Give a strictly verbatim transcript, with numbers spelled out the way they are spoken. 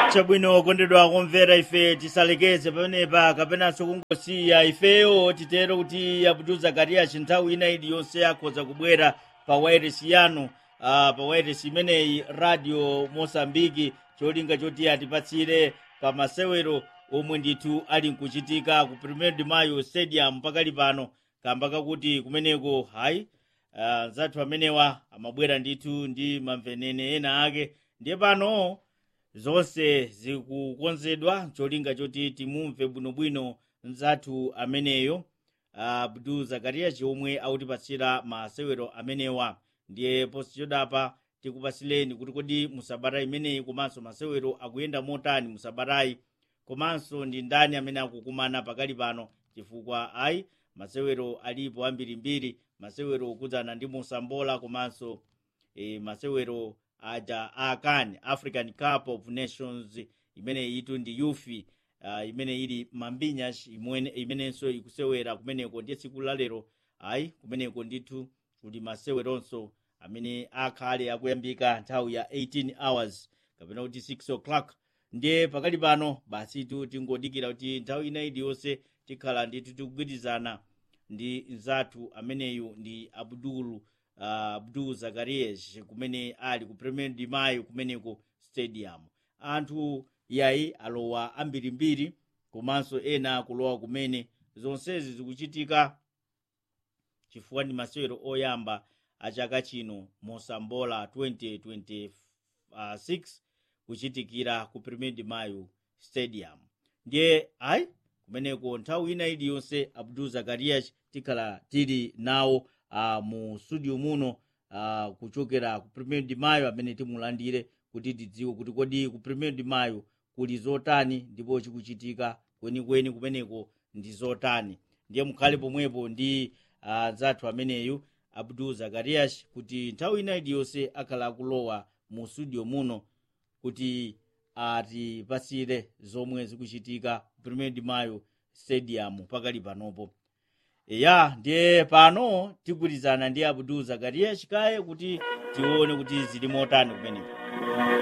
Chabwino kondedwa kumvera ife tisalekeze pamenepa kapenanso kungosiya ifeyo titero kuti Abdul Zakariya nthawi ina iliyonse akhoza kubwera pa wairesi yanu, uh, pa wairesi imeneyi Radio Mosambiki, cholinga choti atipatsire pa masewero omwe ndithu ali nkuchitika ku Primeiro de Maio Stadium pakali pano, kamba kakuti kumeneko hayi uh, zathu amenewa amabwera ndithu ndi mamvenene ena ake, ndiye pano zonse zikukonzedwa cholinga choti timumve bwinobwino nzathu ameneyo uh, Abdul Zakariya chomwe autipatsira masewero amenewa. Ndiye posi chodapa tikupatsileni kuti kodi musabata imeneyi komanso masewero akuyenda motani musabatayi, komanso ndi ndani amene akukumana pakali pano, chifukwa ayi masewero alipo ambirimbiri, masewero okudzana ndi Mosambola komanso e, masewero aja akani African Cup of Nations imene itu ndi yufi uh, imene ili Mambinhas imene imenenso ikusewera kumeneko. Ndiye tsiku lalero ayi kumeneko ndithu kuti maseweronso amene akhale akuyambika nthawi ya eighteen hours kapena kuti six o'clock. Ndiye pakali pano basi tu tingodikira kuti nthawi ina iliyonse tikhala ndithu tikugwirizana ndi nzathu ameneyu ndi Abdul Uh, Abdul Zakariya kumene ali ku Primeiro de Maio kumeneko stadium. Anthu yayi alowa ambirimbiri komanso ena kulowa kumene, zonsezi zikuchitika chifukwa ndi masewero oyamba achaka chino Mosambola twenty twenty-six kuchitikira ku Primeiro de Maio Stadium. Ndiye ayi kumeneko nthawi ina iliyonse Abdul Zakariya tikhala tili nawo Uh, mu studio muno uh, kuchokera ku Primeiro de Maio amene timulandire kuti tidziwe kuti kodi ku Primeiro de Maio kuli zotani ndipo chikuchitika kwenikweni kumeneko ndi zotani. Ndiye mukhale pomwepo ndi uh, zathu ameneyu Abdul Zakariya kuti nthawi ina iliyonse akhala akulowa mu studio muno kuti atipasire zomwe zikuchitika ku Primeiro de Maio Stadium pakali panopo. Ya ndiye pano tigwirizana ndi Abdul Zakariya chikaye kuti tione kuti zili motani kumeneko.